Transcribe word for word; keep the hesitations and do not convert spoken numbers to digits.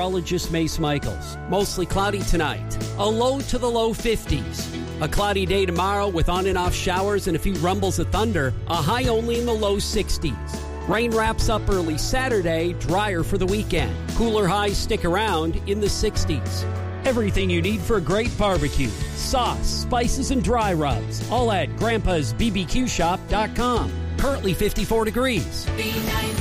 meteorologist Mace Michaels. Mostly cloudy tonight. A low to the low fifties. A cloudy day tomorrow with on and off showers and a few rumbles of thunder. A high only in the low sixties. Rain wraps up early Saturday, drier for the weekend. Cooler highs stick around in the sixties. Everything you need for a great barbecue. Sauce, spices, and dry rubs. All at grandpas b b q shop dot com. Currently fifty-four degrees.